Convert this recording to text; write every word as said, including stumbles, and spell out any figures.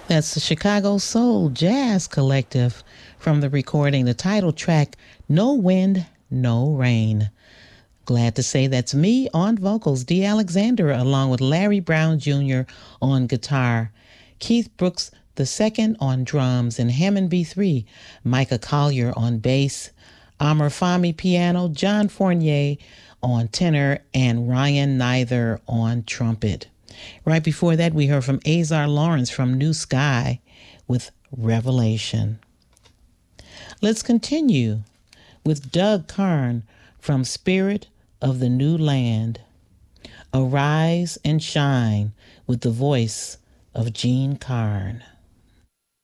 That's the Chicago Soul Jazz Collective from the recording, the title track, No Wind, No Rain. Glad to say that's me on vocals, Dee Alexander, along with Larry Brown Junior on guitar, Keith Brooks the second on drums, and Hammond B three, Micah Collier on bass, Amr Fahmy piano, John Fournier on tenor, and Ryan Neither on trumpet. Right before that, we heard from Azar Lawrence from New Sky with Revelation. Let's continue with Doug Karn from Spirit of the New Land. Arise and shine with the voice of Gene Karn.